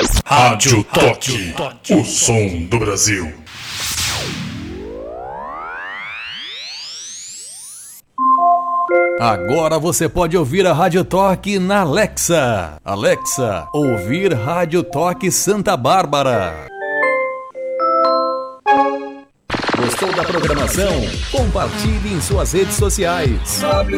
Rádio Toque, o som do Brasil. Agora você pode ouvir a Rádio Toque na Alexa. Alexa, ouvir Rádio Toque Santa Bárbara. Gostou da programação? Compartilhe em suas redes sociais.